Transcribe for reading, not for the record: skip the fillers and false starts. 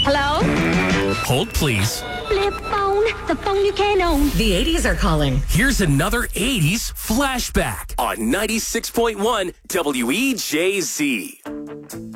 Hello? Hold, please. Flip phone, the phone you can't own. The 80s are calling. Here's another 80s flashback on 96.1 WEJZ.